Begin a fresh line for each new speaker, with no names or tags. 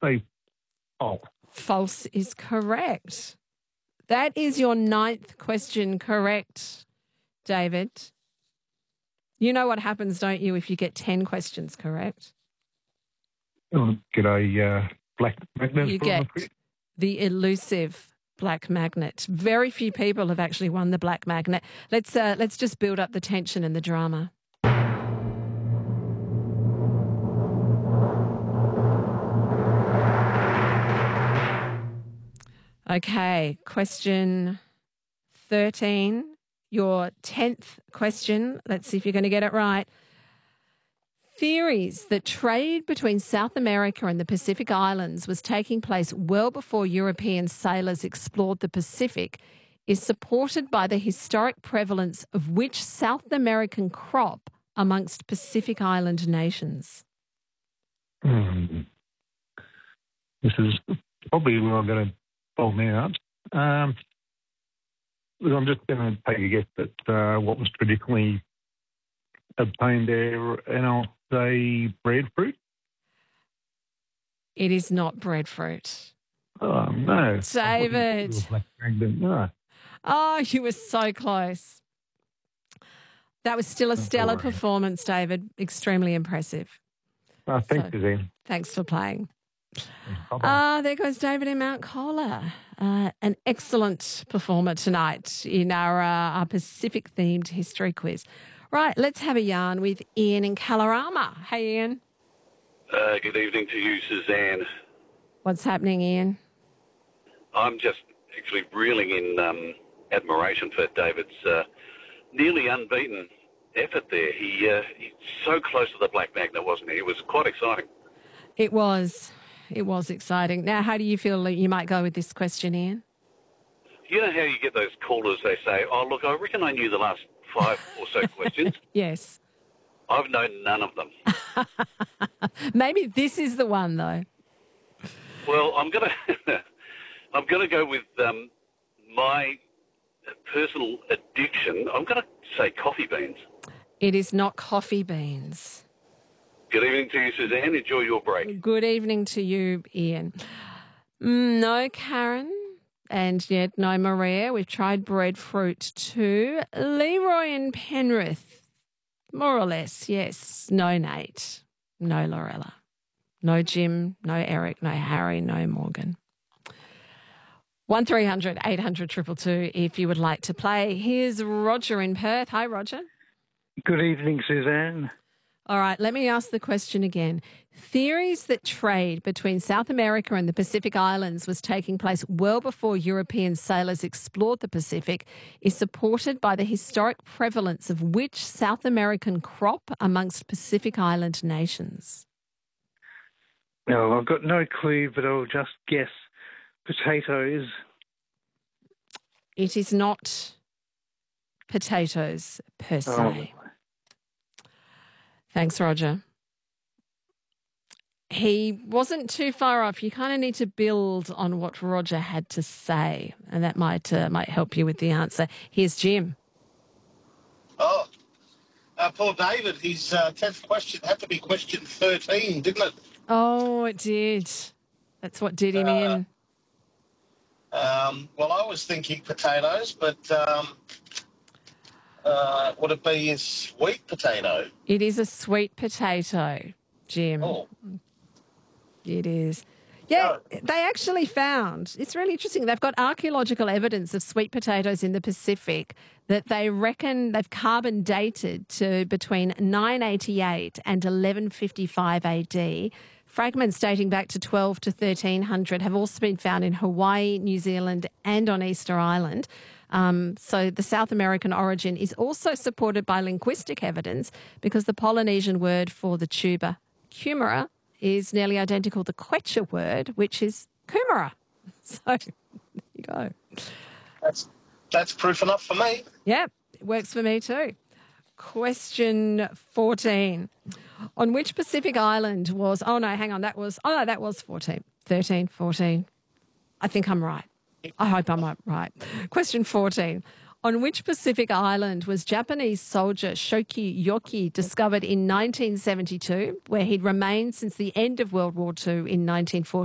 say false.
False is correct. That is your 9th question correct, David. You know what happens, don't you, if you get 10 questions correct?
Get a black magnet.
You get the elusive black magnet. Very few people have actually won the black magnet. Let's just build up the tension and the drama. Okay, question 13, your 10th question. Let's see if you're going to get it right. Theories that trade between South America and the Pacific Islands was taking place well before European sailors explored the Pacific is supported by the historic prevalence of which South American crop amongst Pacific Island nations?
This is probably where I'm going to fall out. I'm just going to take a guess at what was traditionally obtained there, and I'll say breadfruit.
It is not breadfruit.
Oh, no.
David.
No.
Oh, you were so close. That was still a stellar performance, David. Extremely impressive.
Thanks, Suzanne.
Thanks for playing. There goes David in Mount Colah. An excellent performer tonight in our Pacific-themed history quiz. Right, let's have a yarn with Ian in Kalorama. Hey, Ian.
Good evening to you, Suzanne.
What's happening, Ian?
I'm just actually reeling in admiration for David's nearly unbeaten effort there. He's so close to the black magnet, wasn't he? It was quite exciting.
It was. It was exciting. Now, how do you feel you might go with this question, Ian?
You know how you get those callers, they say, oh, look, I reckon I knew the last 5 or so questions.
Yes.
I've known none of them.
Maybe this is the one, though.
Well, I'm gonna go with my personal addiction. I'm going to say coffee beans.
It is not coffee beans.
Good evening to you, Suzanne. Enjoy your break.
Good evening to you, Ian. No, Karen. And yet, no, Maria. We've tried breadfruit too. Leroy and Penrith. More or less, yes. No, Nate. No, Lorella. No, Jim. No, Eric. No, Harry. No, Morgan. 1300 800 222 if you would like to play. Here's Roger in Perth. Hi, Roger.
Good evening, Suzanne.
All right, let me ask the question again. Theories that trade between South America and the Pacific Islands was taking place well before European sailors explored the Pacific is supported by the historic prevalence of which South American crop amongst Pacific Island nations?
Well, I've got no clue, but I'll just guess potatoes.
It is not potatoes per se. Thanks, Roger. He wasn't too far off. You kind of need to build on what Roger had to say, and that might help you with the answer. Here's Jim.
Oh, poor David. His 10th question had to be question 13, didn't it?
Oh, it did. That's what did him in.
Well, I was thinking potatoes, but would it be a sweet potato?
It is a sweet potato, Jim.
Oh.
It is. Yeah, they actually found, it's really interesting, they've got archaeological evidence of sweet potatoes in the Pacific that they reckon they've carbon dated to between 988 and 1155 AD. Fragments dating back to 12 to 1300 have also been found in Hawaii, New Zealand and on Easter Island. So the South American origin is also supported by linguistic evidence because the Polynesian word for the tuber, kumara, is nearly identical to the Quechua word, which is kumara. So there you go.
That's proof enough for me.
Yep, it works for me too. Question 14. On which Pacific island was... that was 14. 13, 14. I think I'm right. I hope I'm right. Question 14. On which Pacific island was Japanese soldier Shoki Yoki discovered in 1972, where he'd remained since the end of World War II in 1940?